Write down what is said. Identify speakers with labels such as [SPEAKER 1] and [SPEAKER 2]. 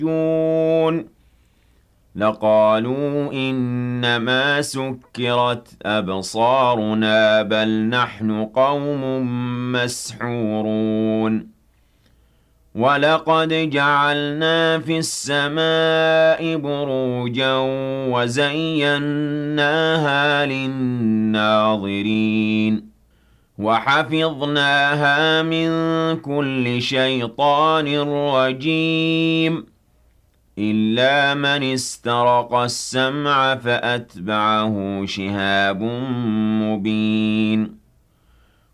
[SPEAKER 1] يَرْجُونَ لَقَالُوا إِنَّمَا سُكِّرَتْ أَبْصَارُنَا بَلْ نَحْنُ قَوْمٌ مَّسْحُورُونَ وَلَقَدْ جَعَلْنَا فِي السَّمَاءِ بُرُوجًا وَزَيَّنَّاهَا لِلنَّاظِرِينَ وَحَفِظْنَاهَا مِن كُلِّ شَيْطَانٍ رَّجِيمٍ إِلَّا مَنِ اسْتَرَقَ السَّمْعَ فَأَتْبَعَهُ شِهَابٌ مُّبِينٌ